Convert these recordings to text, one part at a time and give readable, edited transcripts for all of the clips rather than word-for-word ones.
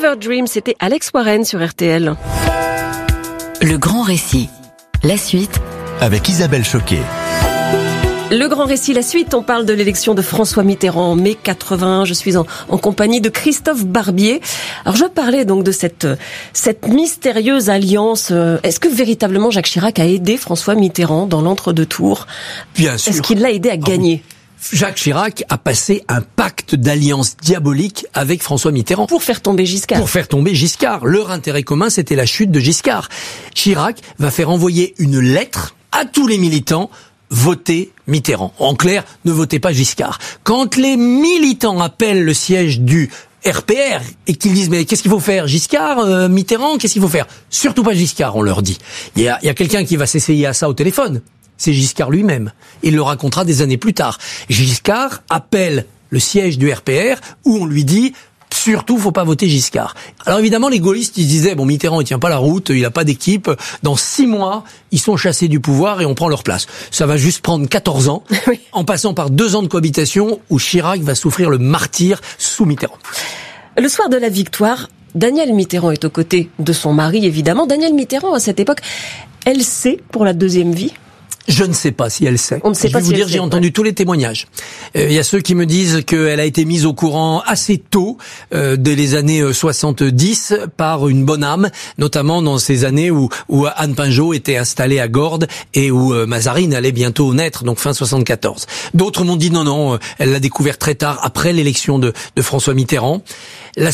Fever Dream, c'était Alex Warren sur RTL. Le grand récit. La suite. Avec Isabelle Choquet. Le grand récit, la suite, on parle de l'élection de François Mitterrand en mai 81. Je suis en compagnie de Christophe Barbier. Alors je parlais donc de cette mystérieuse alliance. Est-ce que véritablement Jacques Chirac a aidé François Mitterrand dans l'entre-deux-tours ? Bien sûr. Est-ce qu'il l'a aidé à gagner ? Jacques Chirac a passé un pacte d'alliance diabolique avec François Mitterrand. Pour faire tomber Giscard. Pour faire tomber Giscard. Leur intérêt commun, c'était la chute de Giscard. Chirac va faire envoyer une lettre à tous les militants: votez Mitterrand. En clair, ne votez pas Giscard. Quand les militants appellent le siège du RPR et qu'ils disent mais qu'est-ce qu'il faut faire, Giscard, Mitterrand, qu'est-ce qu'il faut faire? Surtout pas Giscard, on leur dit. Il y a quelqu'un qui va s'essayer à ça au téléphone. C'est Giscard lui-même. Il le racontera des années plus tard. Giscard appelle le siège du RPR où on lui dit surtout, faut pas voter Giscard. Alors évidemment, les gaullistes, ils disaient, bon, Mitterrand, il tient pas la route, il a pas d'équipe. Dans 6 mois, ils sont chassés du pouvoir et on prend leur place. Ça va juste prendre 14 ans, Oui. en passant par 2 ans de cohabitation où Chirac va souffrir le martyre sous Mitterrand. Le soir de la victoire, Danielle Mitterrand est aux côtés de son mari, évidemment. Danielle Mitterrand, à cette époque, elle sait pour la deuxième vie. Je ne sais pas si elle sait. On ne sait pas Je vais si vous elle dire, sait, j'ai entendu tous les témoignages. Il y a ceux qui me disent qu'elle a été mise au courant assez tôt, dès les années 70, par une bonne âme, notamment dans ces années où Anne Pinjot était installée à Gordes et où Mazarine allait bientôt naître, donc fin 74. D'autres m'ont dit non, elle l'a découvert très tard, après l'élection de François Mitterrand. Le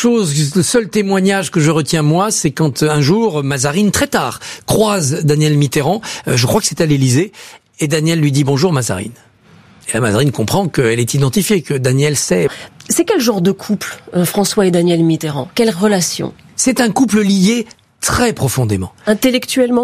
seul témoignage que je retiens moi, c'est quand un jour Mazarine, très tard, croise Danielle Mitterrand, je crois que c'est à l'Élysée, et Danielle lui dit bonjour Mazarine. Et la Mazarine comprend qu'elle est identifiée, que Danielle sait. C'est quel genre de couple, François et Danielle Mitterrand ? Quelle relation ? C'est un couple lié très profondément. Intellectuellement ?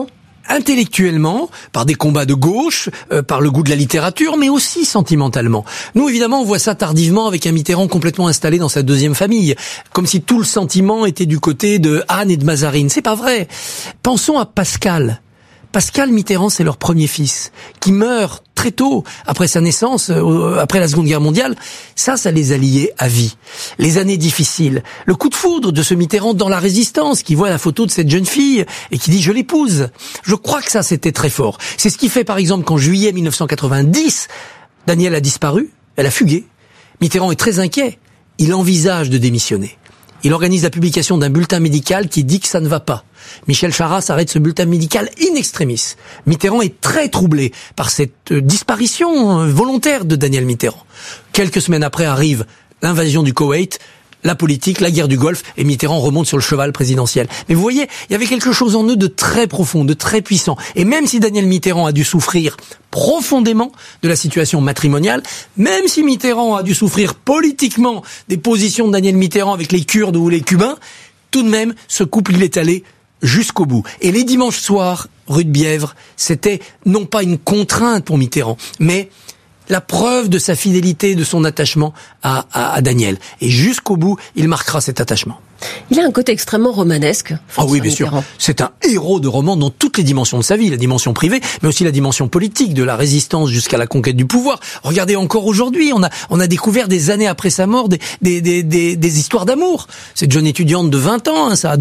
Intellectuellement, par des combats de gauche, par le goût de la littérature, mais aussi sentimentalement. Nous, évidemment, on voit ça tardivement avec un Mitterrand complètement installé dans sa deuxième famille, comme si tout le sentiment était du côté de Anne et de Mazarine. C'est pas vrai. Pensons à Pascal. Pascal Mitterrand, c'est leur premier fils, qui meurt très tôt, après sa naissance, après la Seconde Guerre mondiale. Ça les a liés à vie. Les années difficiles. Le coup de foudre de ce Mitterrand dans la Résistance, qui voit la photo de cette jeune fille et qui dit « je l'épouse ». Je crois que ça, c'était très fort. C'est ce qui fait, par exemple, qu'en juillet 1990, Danielle a disparu, elle a fugué. Mitterrand est très inquiet. Il envisage de démissionner. Il organise la publication d'un bulletin médical qui dit que ça ne va pas. Michel Charasse arrête ce bulletin médical in extremis. Mitterrand est très troublé par cette disparition volontaire de Danielle Mitterrand. Quelques semaines après arrive l'invasion du Koweït, la politique, la guerre du Golfe, et Mitterrand remonte sur le cheval présidentiel. Mais vous voyez, il y avait quelque chose en eux de très profond, de très puissant. Et même si Danielle Mitterrand a dû souffrir profondément de la situation matrimoniale, même si Mitterrand a dû souffrir politiquement des positions de Danielle Mitterrand avec les Kurdes ou les Cubains, tout de même, ce couple, il est allé jusqu'au bout. Et les dimanches soirs, rue de Bièvre, c'était non pas une contrainte pour Mitterrand, mais la preuve de sa fidélité, de son attachement à Danielle. Et jusqu'au bout, il marquera cet attachement. Il a un côté extrêmement romanesque. Ah oui, bien sûr. C'est un héros de roman dans toutes les dimensions de sa vie, la dimension privée, mais aussi la dimension politique, de la résistance jusqu'à la conquête du pouvoir. Regardez encore aujourd'hui, on a découvert des années après sa mort des histoires d'amour. Cette jeune étudiante de 20 ans, ça a